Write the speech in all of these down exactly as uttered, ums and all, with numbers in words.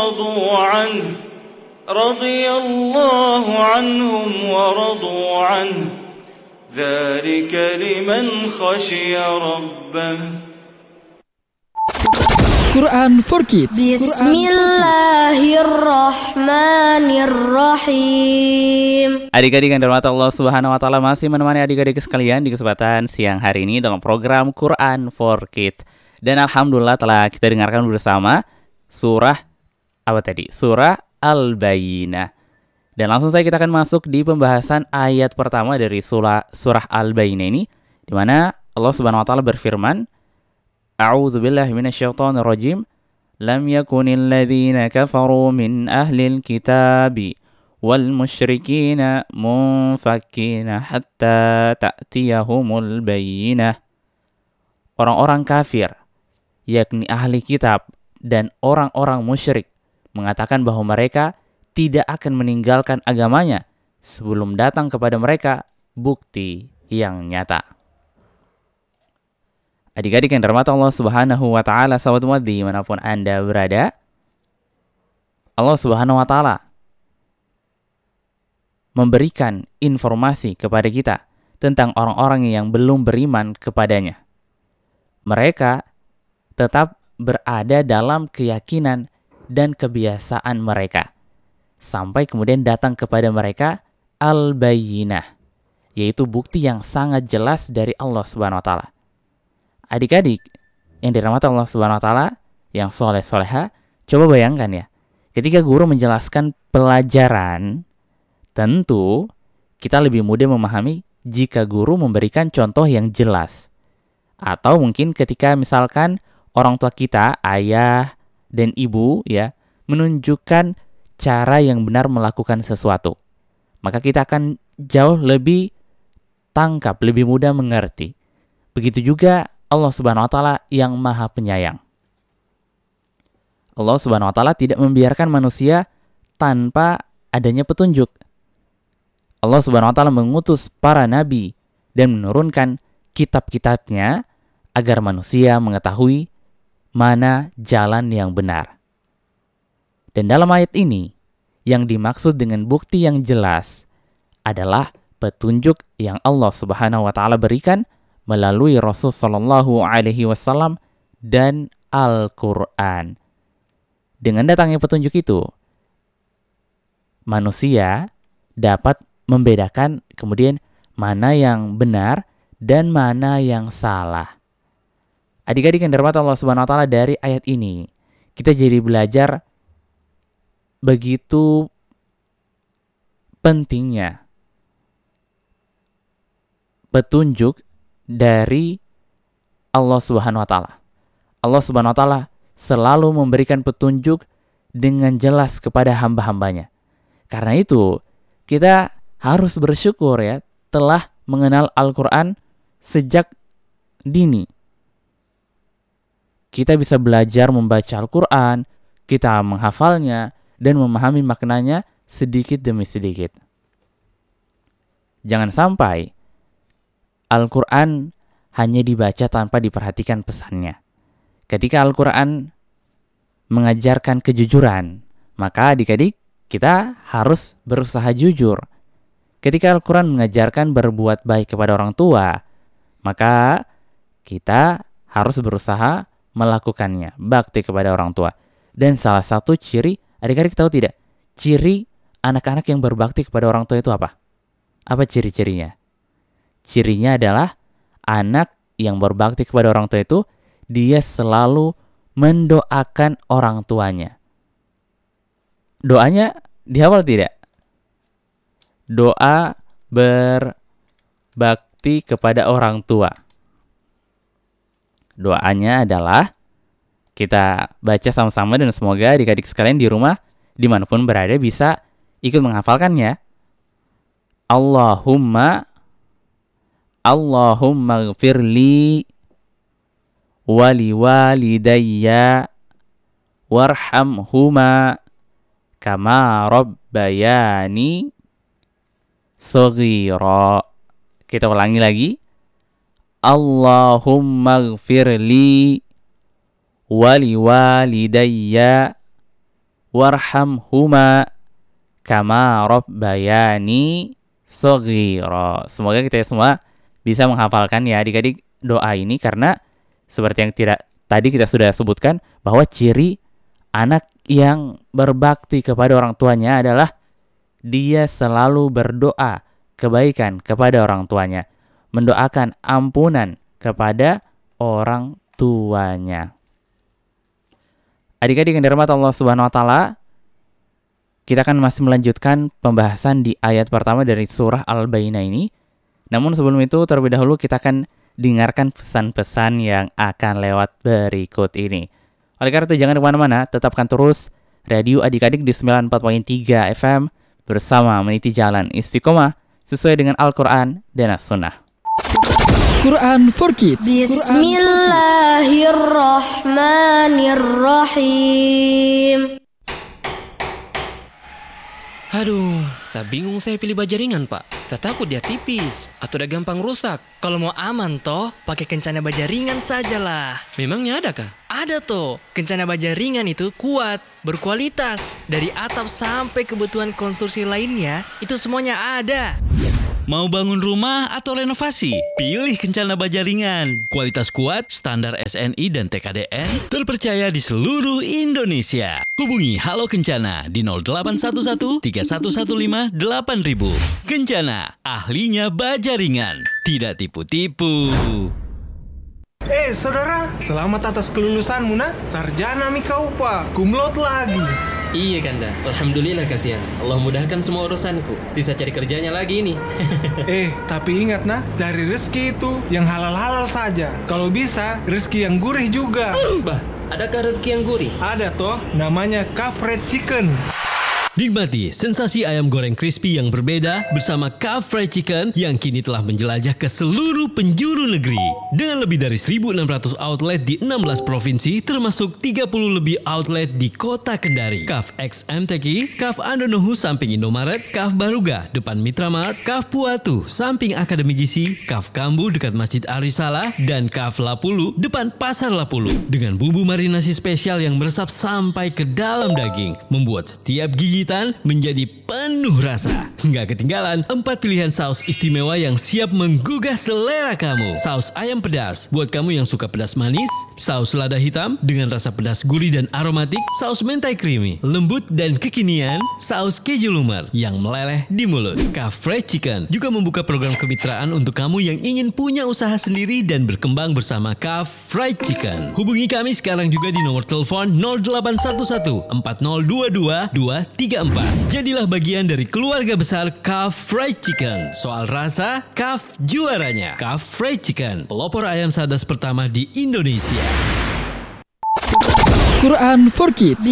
ورضوا عنه رضي الله عنهم ورضوا عنه ذلك لمن خشي ربه. Quran for Kids. Bismillahirrahmanirrahim. Adik-adik yang dirahmati Allah Subhanahu wa taala, masih menemani adik-adik sekalian di kesempatan siang hari ini dengan program Quran for Kids. Dan alhamdulillah telah kita dengarkan bersama surah apa tadi? Surah Al-Bayyinah. Dan langsung saja kita akan masuk di pembahasan ayat pertama dari surah surah Al-Bayyinah ini, di mana Allah Subhanahu wa taala berfirman, A'udzu billahi minasyaitonir rajim. Lam yakunil ladzina kafaru min ahlil kitabi wal musyrikina munfakkina hatta ta'tiyahumul bayyinah. Orang-orang kafir, yakni ahli kitab dan orang-orang musyrik, mengatakan bahwa mereka tidak akan meninggalkan agamanya sebelum datang kepada mereka bukti yang nyata. Adik-adik yang dirahmati Allah Subhanahu wa taala, sahabat umat dimanapun Anda berada, Allah Subhanahu wa taala memberikan informasi kepada kita tentang orang-orang yang belum beriman kepadanya. Mereka tetap berada dalam keyakinan dan kebiasaan mereka sampai kemudian datang kepada mereka Al-Bayyinah, yaitu bukti yang sangat jelas dari Allah Subhanahu wa taala. Adik-adik yang dirahmati Allah Subhanahu wa taala, yang soleh-soleha, coba bayangkan ya, ketika guru menjelaskan pelajaran, tentu kita lebih mudah memahami jika guru memberikan contoh yang jelas. Atau mungkin ketika misalkan orang tua kita, ayah dan ibu ya, menunjukkan cara yang benar melakukan sesuatu, maka kita akan jauh lebih tangkap, lebih mudah mengerti. Begitu juga Allah Subhanahu wa taala yang Maha Penyayang. Allah Subhanahu wa taala tidak membiarkan manusia tanpa adanya petunjuk. Allah Subhanahu wa taala mengutus para nabi dan menurunkan kitab-kitabnya agar manusia mengetahui mana jalan yang benar. Dan dalam ayat ini, yang dimaksud dengan bukti yang jelas adalah petunjuk yang Allah Subhanahu wa taala berikan melalui Rasul sallallahu alaihi wasallam dan Al-Qur'an. Dengan datangnya petunjuk itu, manusia dapat membedakan kemudian mana yang benar dan mana yang salah. Adik-adik yang dirahmati Allah Subhanahu wa taala, dari ayat ini kita jadi belajar begitu pentingnya petunjuk dari Allah Subhanahu wa taala. Allah Subhanahu wa taala selalu memberikan petunjuk dengan jelas kepada hamba-hambanya. Karena itu, kita harus bersyukur ya, telah mengenal Al-Qur'an sejak dini. Kita bisa belajar membaca Al-Qur'an, kita menghafalnya dan memahami maknanya sedikit demi sedikit. Jangan sampai Al-Quran hanya dibaca tanpa diperhatikan pesannya. Ketika Al-Quran mengajarkan kejujuran, maka adik-adik kita harus berusaha jujur. Ketika Al-Quran mengajarkan berbuat baik kepada orang tua, maka kita harus berusaha melakukannya, bakti kepada orang tua. Dan salah satu ciri, adik-adik tahu tidak? Ciri anak-anak yang berbakti kepada orang tua itu apa? Apa ciri-cirinya? Cirinya adalah anak yang berbakti kepada orang tua itu, dia selalu mendoakan orang tuanya. Doanya dihafal tidak? Doa berbakti kepada orang tua. Doanya adalah, kita baca sama-sama dan semoga adik-adik sekalian di rumah dimanapun berada bisa ikut menghafalkannya. Allahumma Allahumma gfirli wali walidayya warhamhuma kama rabbayani shaghira. Kita ulangi lagi. Allahumma gfirli wali walidayya warhamhuma kama rabbayani shaghira. Semoga kita semua bisa menghafalkan ya adik-adik doa ini, karena seperti yang tidak tadi kita sudah sebutkan bahwa ciri anak yang berbakti kepada orang tuanya adalah dia selalu berdoa kebaikan kepada orang tuanya, mendoakan ampunan kepada orang tuanya. Adik-adik yang dirahmati Allah Subhanahu wa taala, kita akan masih melanjutkan pembahasan di ayat pertama dari surah Al-Bayyinah ini. Namun sebelum itu terlebih dahulu kita akan dengarkan pesan-pesan yang akan lewat berikut ini. Oleh karena itu jangan kemana-mana, tetapkan terus radio adik-adik di sembilan puluh empat koma tiga F M bersama meniti jalan istiqomah sesuai dengan Al-Quran dan As-Sunnah. Quran for Kids. Bismillahirrahmanirrahim. Aduh, saya bingung saya pilih baja ringan, Pak. Saya takut dia tipis atau dia gampang rusak. Kalau mau aman toh, pakai Kencana baja ringan sajalah. Memangnya adakah? Ada toh, Kencana baja ringan itu kuat, berkualitas. Dari atap sampai kebutuhan konstruksi lainnya, itu semuanya ada. Mau bangun rumah atau renovasi? Pilih Kencana Baja Ringan. Kualitas kuat, standar S N I dan T K D N, terpercaya di seluruh Indonesia. Hubungi Halo Kencana di nol delapan satu satu tiga satu satu lima delapan ribu. Kencana, ahlinya baja ringan. Tidak tipu-tipu. Eh saudara, selamat atas kelulusanmu nak. Sarjana mikau pak, kumlot lagi. Iya Kanda, alhamdulillah kasihan. Allah mudahkan semua urusanku. Sisa cari kerjanya lagi ini. Eh, tapi ingat nah, cari rezeki itu yang halal-halal saja. Kalau bisa, rezeki yang gurih juga. Bah, adakah rezeki yang gurih? Ada toh, namanya Kaf Fried Chicken. Nikmati sensasi ayam goreng crispy yang berbeda bersama Kaf Fried Chicken yang kini telah menjelajah ke seluruh penjuru negeri. Dengan lebih dari seribu enam ratus outlet di enam belas provinsi termasuk tiga puluh lebih outlet di kota Kendari. Kaf X M T Q, Kaf Andonohu samping Indomaret, Kaf Baruga depan Mitramart, Kaf Puatu samping Akademi Gizi, Kaf Kambu dekat Masjid Arisala, dan Kaf Lapulu depan Pasar Lapulu. Dengan bumbu marinasi spesial yang meresap sampai ke dalam daging, membuat setiap gigi menjadi penuh rasa. Nggak ketinggalan empat pilihan saus istimewa yang siap menggugah selera kamu. Saus ayam pedas buat kamu yang suka pedas manis, saus lada hitam dengan rasa pedas gurih dan aromatik, saus mentai creamy, lembut dan kekinian, saus keju lumer yang meleleh di mulut. Kaf Fried Chicken juga membuka program kemitraan untuk kamu yang ingin punya usaha sendiri dan berkembang bersama Kaf Fried Chicken. Hubungi kami sekarang juga di nomor telepon nol delapan satu satu empat nol dua dua dua tiga empat. Jadilah bagian dari keluarga besar Kaf Fried Chicken. Soal rasa, Kaf juaranya. Kaf Fried Chicken, pelopor ayam sadas pertama di Indonesia. Quran for Kids.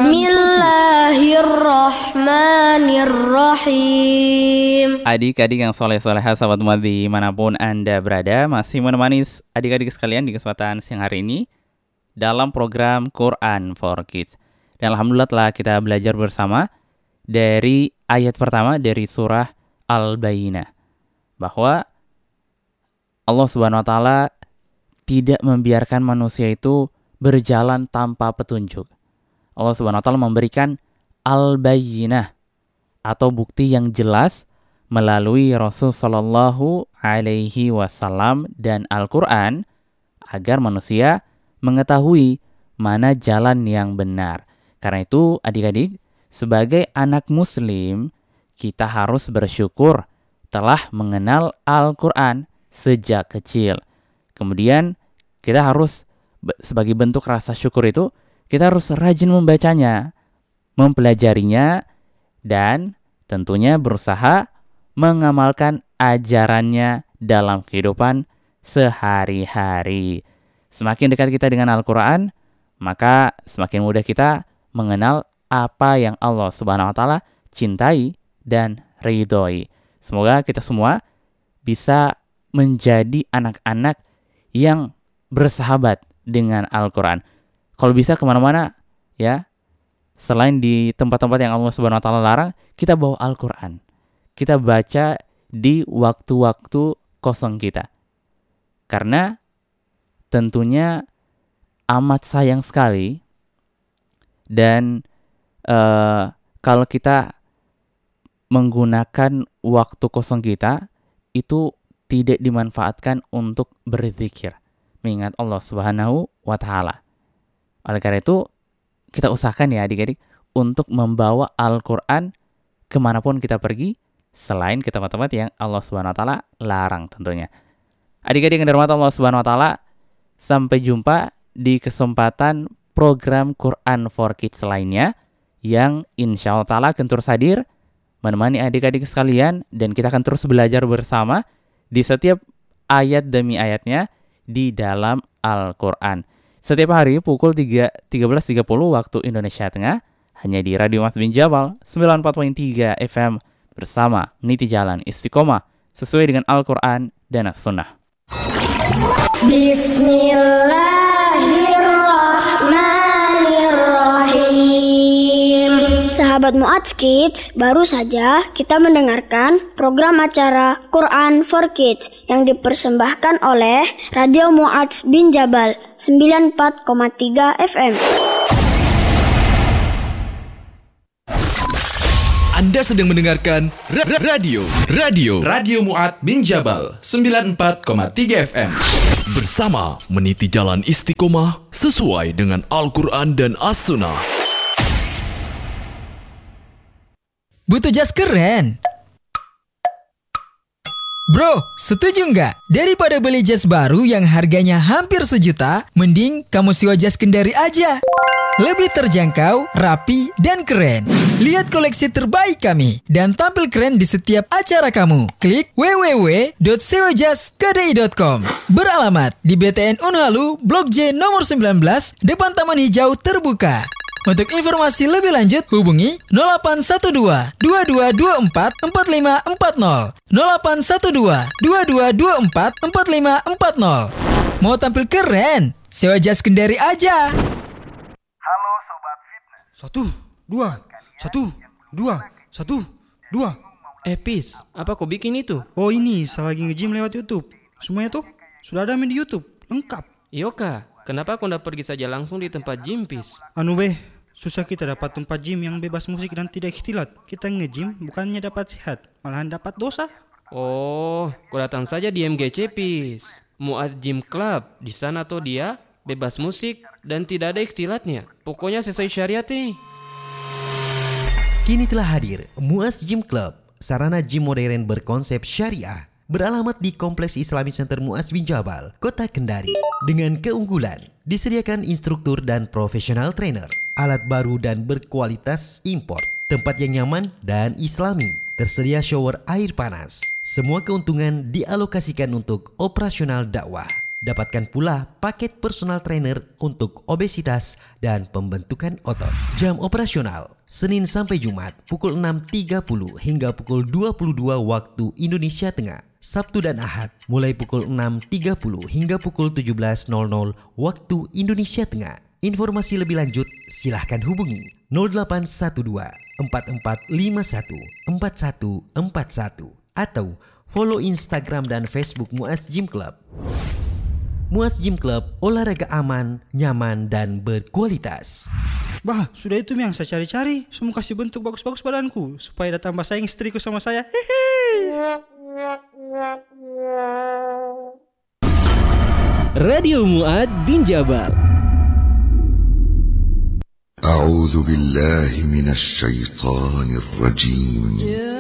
Bismillahirrahmanirrahim. Adik-adik yang soleh-soleha, sahabat umat dimanapun Anda berada, masih menemani adik-adik sekalian di kesempatan siang hari ini dalam program Quran for Kids. Dan alhamdulillah telah kita belajar bersama dari ayat pertama dari surah Al-Bayyinah, bahwa Allah Subhanahu wa taala tidak membiarkan manusia itu berjalan tanpa petunjuk. Allah Subhanahu wa taala memberikan Al-Bayyinah atau bukti yang jelas melalui Rasul sallallahu alaihi wasallam dan Al-Qur'an agar manusia mengetahui mana jalan yang benar. Karena itu adik-adik, sebagai anak muslim, kita harus bersyukur telah mengenal Al-Quran sejak kecil. Kemudian kita harus, sebagai bentuk rasa syukur itu, kita harus rajin membacanya, mempelajarinya, dan tentunya berusaha mengamalkan ajarannya dalam kehidupan sehari-hari. Semakin dekat kita dengan Al-Quran, maka semakin mudah kita mengenal apa yang Allah Subhanahu wa taala cintai dan ridhoi. Semoga kita semua bisa menjadi anak-anak yang bersahabat dengan Al-Quran. Kalau bisa kemana-mana ya, selain di tempat-tempat yang Allah Subhanahu wa taala larang, kita bawa Al-Quran. Kita baca di waktu-waktu kosong kita. Karena tentunya amat sayang sekali dan uh, kalau kita menggunakan waktu kosong kita itu tidak dimanfaatkan untuk berzikir, mengingat Allah Subhanahu wa taala. Oleh karena itu, kita usahakan ya adik-adik untuk membawa Al-Qur'an kemanapun kita pergi, selain ke tempat-tempat yang Allah Subhanahu wa taala larang tentunya. Adik-adik yang dirahmati Allah Subhanahu wa taala, sampai jumpa di kesempatan program Quran for Kids lainnya yang insya Allah ta'ala akan terus hadir menemani adik-adik sekalian, dan kita akan terus belajar bersama di setiap ayat demi ayatnya di dalam Al-Quran. Setiap hari pukul tiga belas tiga puluh waktu Indonesia Tengah, hanya di Radio Mu'adz bin Jabal sembilan puluh empat koma tiga F M bersama Meniti Jalan Istiqomah sesuai dengan Al-Quran dan As-Sunnah. Bismillahirrahmanirrahim. Sahabat Mu'adz Kids, baru saja kita mendengarkan program acara Quran for Kids yang dipersembahkan oleh Radio Mu'adz bin Jabal sembilan puluh empat koma tiga F M. Anda sedang mendengarkan ra- ra- radio Radio Radio Mu'adz bin Jabal sembilan puluh empat koma tiga F M bersama meniti jalan istiqomah sesuai dengan Al-Quran dan As-Sunnah. Butuh jas keren? Bro, setuju nggak? Daripada beli jas baru yang harganya hampir sejuta, mending kamu sewa jas Kendari aja. Lebih terjangkau, rapi, dan keren. Lihat koleksi terbaik kami dan tampil keren di setiap acara kamu. Klik w w w dot sewa jas k d i dot com. Beralamat di B T N Unhalu, Blok J nomor sembilan belas, depan Taman Hijau Terbuka. Untuk informasi lebih lanjut, hubungi nol delapan satu dua, dua dua dua empat, empat lima empat nol, nol delapan satu dua, dua dua dua empat, empat lima empat nol. Mau tampil keren? Sewa jas Kendari aja. Halo Sobat Fitness. Satu, dua, satu, dua, satu, dua. Eh Pis, apa kau bikin itu? Oh ini, saya lagi nge-gym lewat YouTube. Semuanya tuh sudah ada di YouTube, lengkap. Yoka, kenapa kau ndak pergi saja langsung di tempat gym, Pis? Anu beh, susah kita dapat tempat gym yang bebas musik dan tidak ikhtilat. Kita nge-gym bukannya dapat sehat, malahan dapat dosa. Oh, kau datang saja di M G C, Pis. Mu'adz Gym Club. Di sana tuh dia bebas musik dan tidak ada ikhtilatnya. Pokoknya sesuai syariat nih. Kini telah hadir Mu'adz Gym Club, sarana gym modern berkonsep syariah. Beralamat di Kompleks Islamic Center Mu'adz bin Jabal, Kota Kendari. Dengan keunggulan, disediakan instruktur dan profesional trainer, alat baru dan berkualitas import, tempat yang nyaman dan islami, tersedia shower air panas. Semua keuntungan dialokasikan untuk operasional dakwah. Dapatkan pula paket personal trainer untuk obesitas dan pembentukan otot. Jam operasional Senin sampai Jumat pukul enam tiga puluh hingga pukul dua puluh dua waktu Indonesia Tengah. Sabtu dan Ahad mulai pukul enam tiga puluh hingga pukul tujuh belas nol nol waktu Indonesia Tengah. Informasi lebih lanjut silahkan hubungi nol delapan satu dua, empat empat lima satu, empat satu empat satu atau follow Instagram dan Facebook Mu'adz Gym Club. Mu'adz Gym Club, olahraga aman, nyaman, dan berkualitas. Bah, sudah itu yang saya cari-cari. Semua kasih bentuk bagus-bagus badanku supaya datang tambah sayang istriku sama saya. Hehehe. Radio Mu'adz bin Jabal. A'udzu billahi minasy syaithanir rajim.